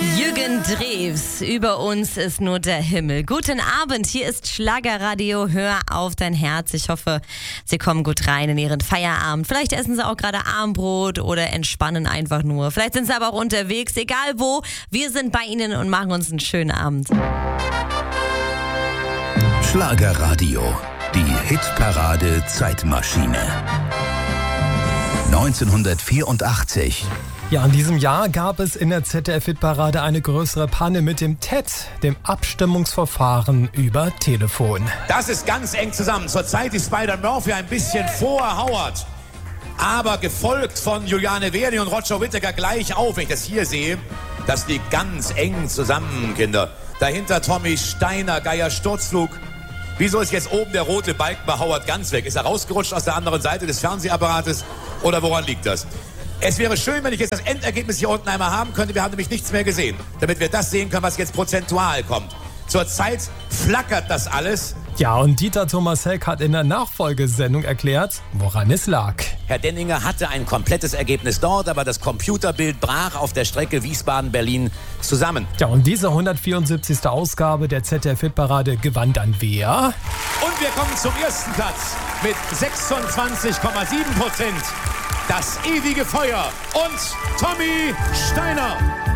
Jürgen Drews, über uns ist nur der Himmel. Guten Abend, hier ist Schlagerradio, hör auf dein Herz. Ich hoffe, Sie kommen gut rein in Ihren Feierabend. Vielleicht essen Sie auch gerade Armbrot oder entspannen einfach nur. Vielleicht sind Sie aber auch unterwegs, egal wo. Wir sind bei Ihnen und machen uns einen schönen Abend. Schlagerradio, die Hitparade Zeitmaschine. 1984. Ja, in diesem Jahr gab es in der ZDF-Hitparade eine größere Panne mit dem TED, dem Abstimmungsverfahren über Telefon. Das ist ganz eng zusammen. Zurzeit ist Spider-Murphy ein bisschen vor Howard, aber gefolgt von Juliane Werding und Roger Whittaker gleich auf. Wenn ich das hier sehe, das liegt ganz eng zusammen, Kinder. Dahinter Tommy Steiner, Geier Sturzflug. Wieso ist jetzt oben der rote Balken bei Howard ganz weg? Ist er rausgerutscht aus der anderen Seite des Fernsehapparates oder woran liegt das? Es wäre schön, wenn ich jetzt das Endergebnis hier unten einmal haben könnte. Wir haben nämlich nichts mehr gesehen, damit wir das sehen können, was jetzt prozentual kommt. Zurzeit flackert das alles. Ja, und Dieter Thomas Heck hat in der Nachfolgesendung erklärt, woran es lag. Herr Denninger hatte ein komplettes Ergebnis dort, aber das Computerbild brach auf der Strecke Wiesbaden-Berlin zusammen. Ja, und diese 174. Ausgabe der ZDF-Hitparade gewann dann wer? Und wir kommen zum ersten Platz mit 26,7%. Das ewige Feuer und Tommy Steiner.